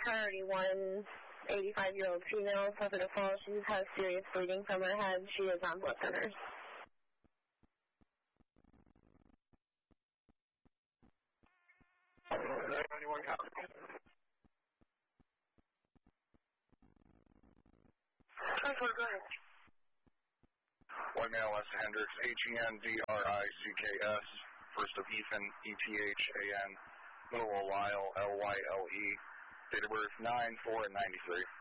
Priority 1, 85-year-old female, suffered a fall. She has serious bleeding from her head. She is on blood thinners. Anyone copy? Go ahead. White male, West Hendricks, HENDRICKS, first of Ethan, ETHAN, middle of Lyle, LYLE, date of birth 9/4/93.